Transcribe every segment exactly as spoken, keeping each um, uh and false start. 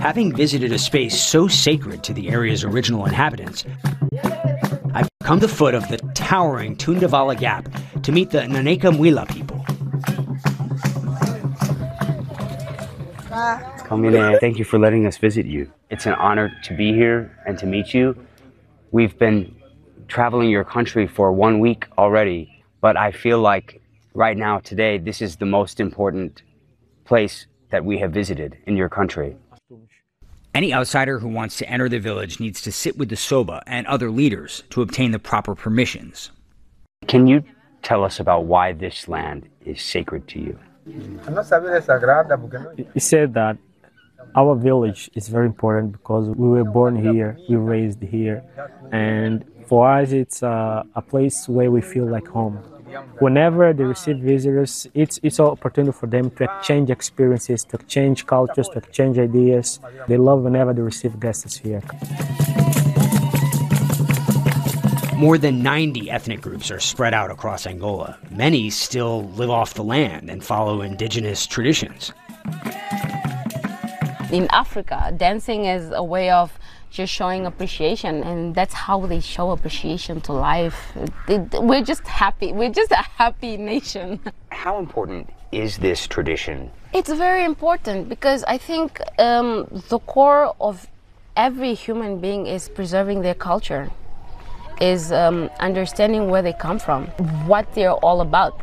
Having visited a space so sacred to the area's original inhabitants, I've come to the foot of the towering Tundavala Gap to meet the Nanekamwila people. Kamine, thank you for letting us visit you. It's an honor to be here and to meet you. We've been traveling your country for one week already, but I feel like right now, today, this is the most important place that we have visited in your country. Any outsider who wants to enter the village needs to sit with the Soba and other leaders to obtain the proper permissions. Can you tell us about why this land is sacred to you? He said that our village is very important because we were born here, we were raised here, and for us it's a, a place where we feel like home. Whenever they receive visitors, it's it's an opportunity for them to exchange experiences, to exchange cultures, to exchange ideas. They love whenever they receive guests here. More than ninety ethnic groups are spread out across Angola. Many still live off the land and follow indigenous traditions. In Africa, dancing is a way of just showing appreciation, and that's how they show appreciation to life. We're just happy. We're just a happy nation. How important is this tradition? It's very important because I think um, the core of every human being is preserving their culture, is um, understanding where they come from, what they're all about.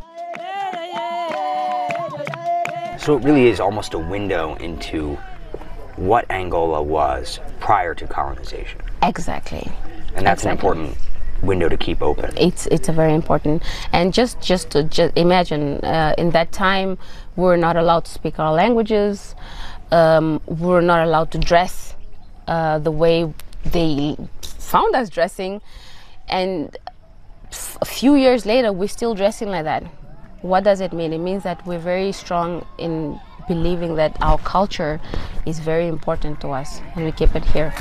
So it really is almost a window into what Angola was prior to colonization. Exactly. And that's exactly. an important window to keep open. It's it's a very important, and just just to just imagine, uh, in that time, we were not allowed to speak our languages. Um, we were not allowed to dress uh, the way they found us dressing, and f- a few years later, we're still dressing like that. What does it mean? It means that we're very strong in believing that our culture is very important to us, and we keep it here.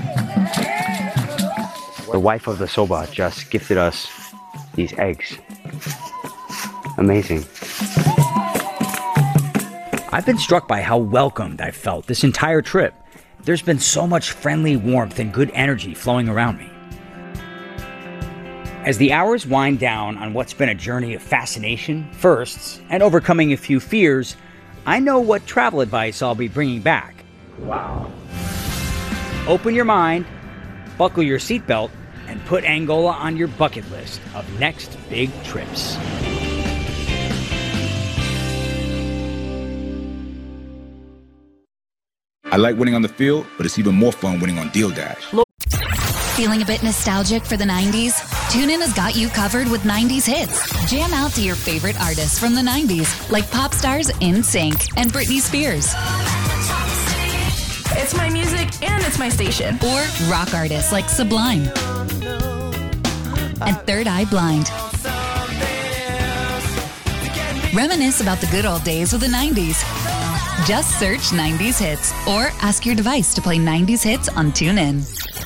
The wife of the Soba just gifted us these eggs. Amazing. I've been struck by how welcomed I've felt this entire trip. There's been so much friendly warmth and good energy flowing around me. As the hours wind down on what's been a journey of fascination, firsts, and overcoming a few fears, I know what travel advice I'll be bringing back. Wow. Open your mind, buckle your seatbelt, and put Angola on your bucket list of next big trips. I like winning on the field, but it's even more fun winning on Deal Dash. Feeling a bit nostalgic for the nineties? TuneIn has got you covered with nineties hits. Jam out to your favorite artists from the nineties, like pop stars NSYNC and Britney Spears. It's my music and it's my station. Or rock artists like Sublime and Third Eye Blind. Reminisce about the good old days with the nineties. Just search nineties hits or ask your device to play nineties hits on TuneIn.